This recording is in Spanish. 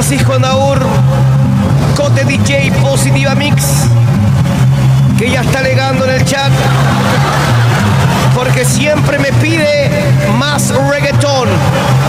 Francisco Andaur, Cote DJ Positiva Mix, que ya está alegando en el chat, porque siempre me pide más reggaetón.